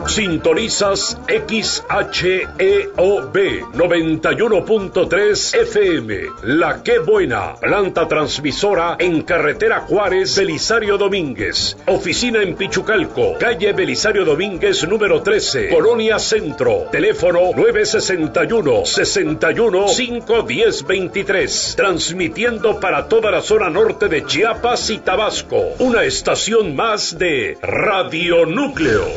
Sintonizas XHEOB 91.3 FM. La Qué Buena, planta transmisora en carretera Juárez, Belisario Domínguez. Oficina en Pichucalco, calle Belisario Domínguez número 13, Colonia Centro. Teléfono 961-61-510-23. Transmitiendo para toda la zona norte de Chiapas y Tabasco. Una estación más de Radio Núcleo.